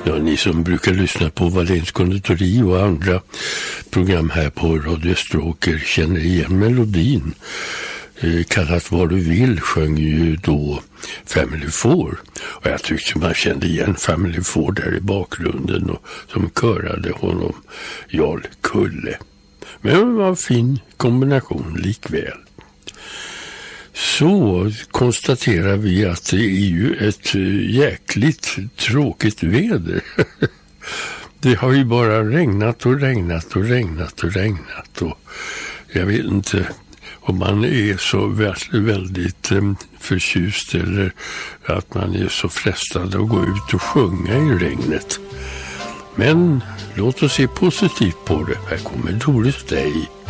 Ja, ni som brukar lyssna på Walléns konditori och andra program här på Radio Stråker känner igen melodin. Kallat vad du vill sjöng ju då Family Four. Och jag tyckte man kände igen Family Four där i bakgrunden och som körade honom Jarl Kulle. Men det var en fin kombination likväl. Så konstaterar vi att det är ju ett jäkligt tråkigt väder. Det har ju bara regnat och regnat och regnat och regnat. Och jag vet inte om man är så väldigt förtjust eller att man är så frestad att gå ut och sjunga i regnet. Men låt oss se positivt på det. Här kommer Doris Day.